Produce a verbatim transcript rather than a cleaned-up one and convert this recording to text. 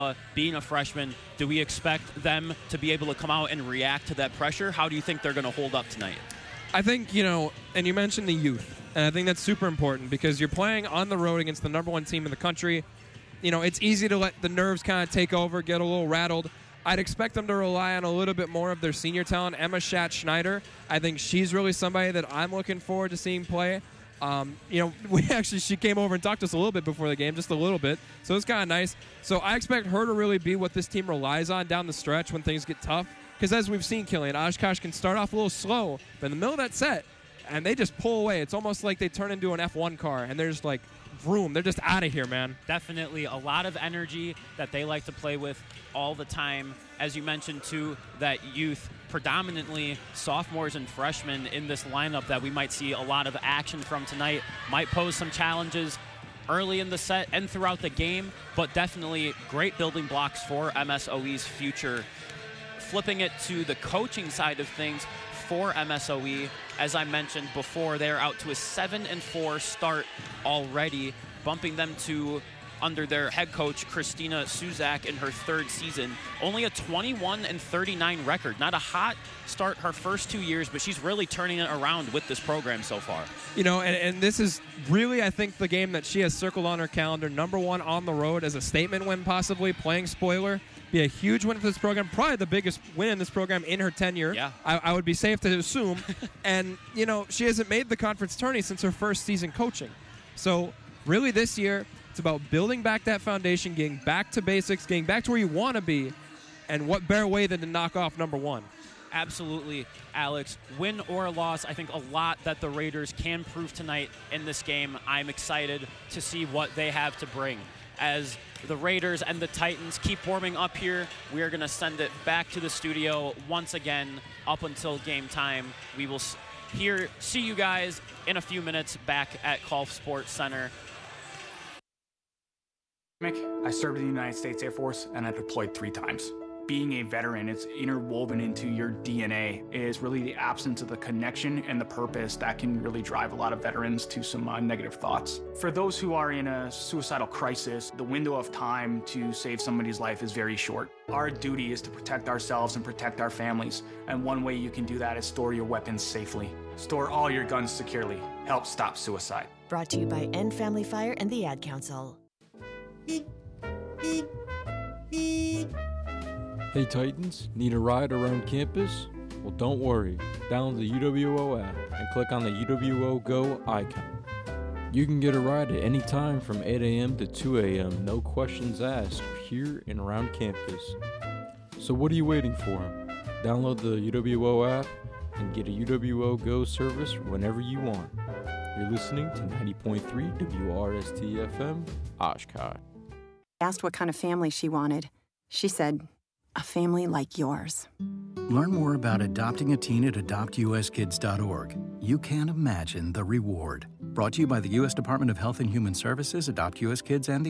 Uh, being a freshman, do we expect them to be able to come out and react to that pressure? How do you think they're going to hold up tonight? I think, you know, and you mentioned the youth, and I think that's super important because you're playing on the road against the number one team in the country. You know, it's easy to let the nerves kind of take over, get a little rattled. I'd expect them to rely on a little bit more of their senior talent. Emma Schatz-Schneider, I think she's really somebody that I'm looking forward to seeing play. Um, you know, we actually, she came over and talked to us a little bit before the game, just a little bit. So it's kind of nice. So I expect her to really be what this team relies on down the stretch when things get tough. Because as we've seen, Killian, Oshkosh can start off a little slow, but in the middle of that set, and they just pull away. It's almost like they turn into an F one car, and they're just like, vroom, they're just out of here, man. Definitely a lot of energy that they like to play with all the time. As you mentioned, too, that youth, predominantly sophomores and freshmen in this lineup that we might see a lot of action from tonight, might pose some challenges early in the set and throughout the game, but definitely great building blocks for M S O E's future. Flipping it to the coaching side of things for M S O E, as I mentioned before, they're out to a seven and four start already, bumping them to, under their head coach, Christina Suzak, in her third season. Only a twenty-one and thirty-nine record. Not a hot start her first two years, but she's really turning it around with this program so far. You know, and, and this is really, I think, the game that she has circled on her calendar. Number one on the road as a statement win, possibly, playing spoiler. Be a huge win for this program. Probably the biggest win in this program in her tenure. Yeah. I, I would be safe to assume. And, you know, she hasn't made the conference tourney since her first season coaching. So, really this year, it's about building back that foundation, getting back to basics, getting back to where you want to be, and what better way than to knock off number one. Absolutely, Alex. Win or loss, I think a lot that the Raiders can prove tonight in this game. I'm excited to see what they have to bring. As the Raiders and the Titans keep warming up here, we are going to send it back to the studio once again up until game time. We will here see you guys in a few minutes back at Kolff Sports Center. I served in the United States Air Force and I deployed three times. Being a veteran, it's interwoven into your D N A. It is really the absence of the connection and the purpose that can really drive a lot of veterans to some uh, negative thoughts. For those who are in a suicidal crisis, the window of time to save somebody's life is very short. Our duty is to protect ourselves and protect our families, and one way you can do that is store your weapons safely. Store all your guns securely. Help stop suicide. Brought to you by End Family Fire and the Ad Council. Hey Titans, need a ride around campus? Well, don't worry. Download the U W O app and click on the U W O Go icon. You can get a ride at any time from eight a m to two a m, no questions asked, here and around campus. So what are you waiting for? Download the U W O app and get a U W O Go service whenever you want. You're listening to ninety point three W R S T F M, Oshkosh. Asked what kind of family she wanted. She said, a family like yours. Learn more about adopting a teen at adopt U S kids dot org. You can't imagine the reward. Brought to you by the U S Department of Health and Human Services, Adopt U S Kids, and the